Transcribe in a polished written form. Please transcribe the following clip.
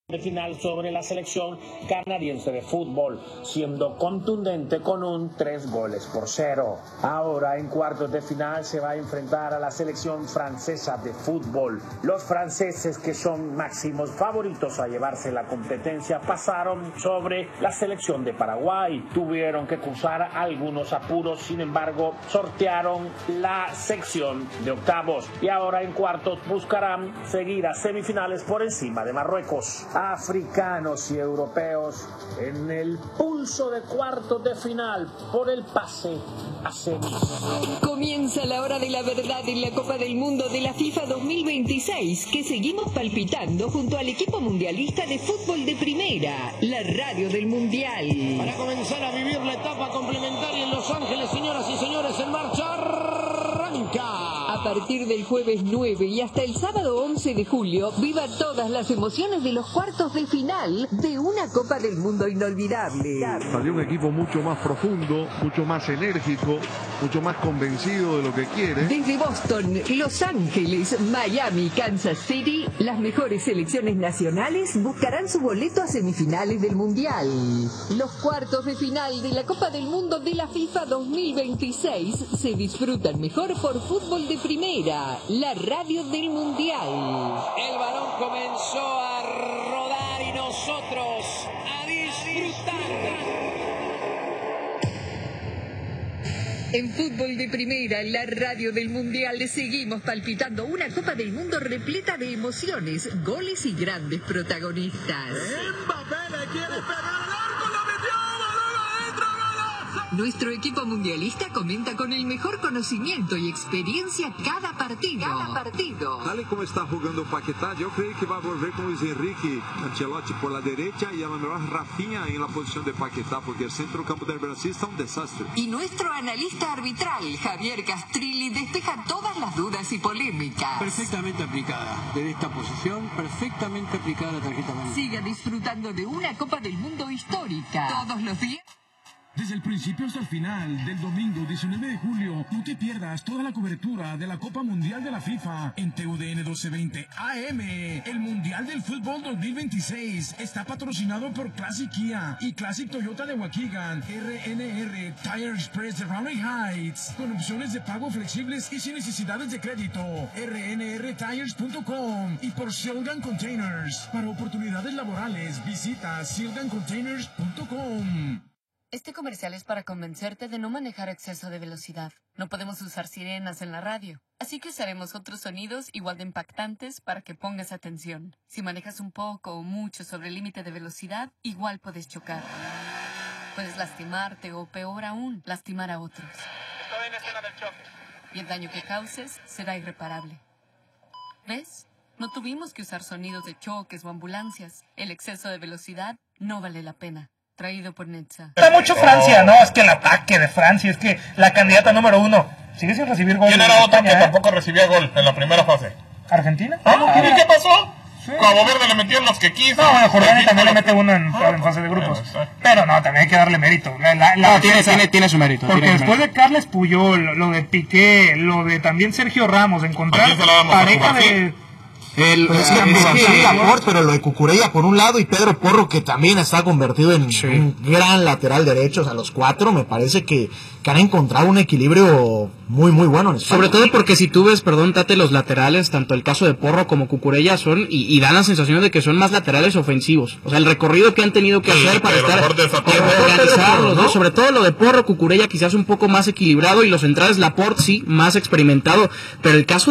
de final sobre la selección canadiense de fútbol, siendo contundente con un 3-0. Ahora en cuartos de final se va a enfrentar a la selección francesa de fútbol. Los franceses, que son máximos favoritos a llevarse la competencia, pasaron sobre la selección de Paraguay. Tuvieron que cruzar algunos apuros, sin embargo sortearon la sección de octavos y ahora en cuartos buscarán seguir a semifinales por encima de Marruecos. Africanos y europeos en el pulso de cuartos de final por el pase a semis. Comienza la hora de la verdad en la Copa del Mundo de la FIFA 2026, que seguimos palpitando junto al equipo mundialista de fútbol de primera, la radio del Mundial. Para comenzar a vivir la etapa complementaria en Los Ángeles, señoras y señores, en marcha arranca. A partir del jueves 9 y hasta el sábado 11 de julio, viva todas las emociones de los cuartos de final de una Copa del Mundo inolvidable. Salió un equipo mucho más profundo, mucho más enérgico, mucho más convencido de lo que quiere. Desde Boston, Los Ángeles, Miami, Kansas City, las mejores selecciones nacionales buscarán su boleto a semifinales del Mundial. Los cuartos de final de la Copa del Mundo de la FIFA 2026 se disfrutan mejor por fútbol de primera, la radio del Mundial. El balón comenzó a rodar y nosotros a disfrutar. En fútbol de primera, la radio del Mundial, seguimos palpitando una Copa del Mundo repleta de emociones, goles y grandes protagonistas. Mbappé le quiere pegar al arco, lo metió, balón adentro, golazo. Nuestro equipo mundialista comenta con el mejor conocimiento y experiencia cada partido. Tal y como está jugando Paquetá, yo creo que va a volver con Luis Enrique Ancelotti por la derecha y a lo mejor Rafinha en la posición de Paquetá, porque el centro campo del Brasil está un desastre. Y nuestro analista arbitral, Javier Castrilli, despeja todas las dudas y polémicas. Perfectamente aplicada. Desde esta posición, perfectamente aplicada la tarjeta amarilla. Siga disfrutando de una Copa del Mundo histórica. Todos los días. Desde el principio hasta el final del domingo 19 de julio, no te pierdas toda la cobertura de la Copa Mundial de la FIFA en TUDN 1220 AM. El Mundial del Fútbol 2026 está patrocinado por Classic Kia y Classic Toyota de Waukegan, RNR Tire Express de Raleigh Heights, con opciones de pago flexibles y sin necesidades de crédito. rnrtires.com y por Silgan Containers. Para oportunidades laborales, visita silgancontainers.com. Este comercial es para convencerte de no manejar a exceso de velocidad. No podemos usar sirenas en la radio, así que usaremos otros sonidos igual de impactantes para que pongas atención. Si manejas un poco o mucho sobre el límite de velocidad, igual puedes chocar. Puedes lastimarte o, peor aún, lastimar a otros. Estoy en escena del choque. Y el daño que causes será irreparable. ¿Ves? No tuvimos que usar sonidos de choques o ambulancias. El exceso de velocidad no vale la pena. Traído por Netza. Está mucho Francia, ¿no? Es que el ataque de Francia, es que la candidata número 1 sigue sin recibir gol. ¿Quién era otro que tampoco recibía gol en la primera fase? ¿Argentina? ¿Y qué pasó? Sí. Cabo Verde le metió los que quiso. No, bueno, Jordania también le mete uno en fase de grupos. Pero no, también hay que darle mérito. Tiene su mérito. Porque después de Carles Puyol, lo de Piqué, lo de también Sergio Ramos, encontrar pareja de... Laporte, pero lo de Cucurella por un lado y Pedro Porro, que también está convertido en un gran lateral derecho. O sea, los cuatro me parece que han encontrado un equilibrio muy muy bueno en España. Sobre todo porque si tú ves, Tate, los laterales, tanto el caso de Porro como Cucurella son, y dan la sensación de que son más laterales ofensivos. O sea, el recorrido que han tenido que hacer para estar organizarlos, ¿no? Sobre todo lo de Porro, Cucurella quizás un poco más equilibrado, y los centrales Laporte sí, más experimentado, pero el caso